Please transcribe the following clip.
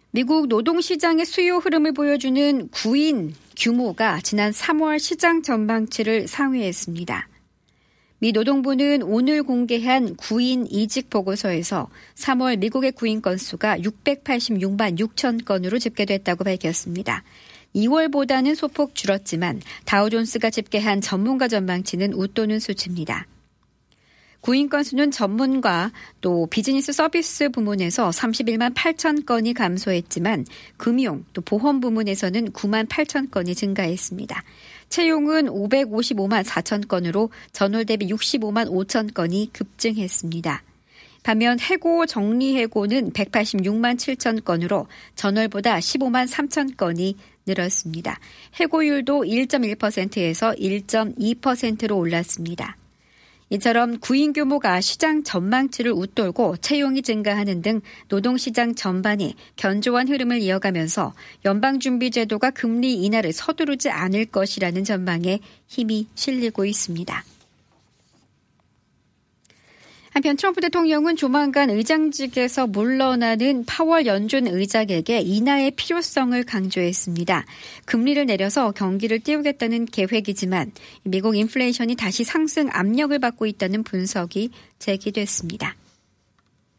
미국 노동시장의 수요 흐름을 보여주는 구인 규모가 지난 3월 시장 전망치를 상회했습니다. 미 노동부는 오늘 공개한 구인 이직 보고서에서 3월 미국의 구인 건수가 686만 6천 건으로 집계됐다고 밝혔습니다. 2월보다는 소폭 줄었지만 다우존스가 집계한 전문가 전망치는 웃도는 수치입니다. 구인 건수는 전문가 또 비즈니스 서비스 부문에서 31만 8천 건이 감소했지만 금융 또 보험 부문에서는 9만 8천 건이 증가했습니다. 채용은 555만 4천 건으로 전월 대비 65만 5천 건이 급증했습니다. 반면 해고 정리해고는 186만 7천 건으로 전월보다 15만 3천 건이 늘었습니다. 해고율도 1.1%에서 1.2%로 올랐습니다. 이처럼 구인 규모가 시장 전망치를 웃돌고 채용이 증가하는 등 노동시장 전반이 견조한 흐름을 이어가면서 연방준비제도가 금리 인하를 서두르지 않을 것이라는 전망에 힘이 실리고 있습니다. 한편 트럼프 대통령은 조만간 의장직에서 물러나는 파월 연준 의장에게 인하의 필요성을 강조했습니다. 금리를 내려서 경기를 띄우겠다는 계획이지만 미국 인플레이션이 다시 상승 압력을 받고 있다는 분석이 제기됐습니다.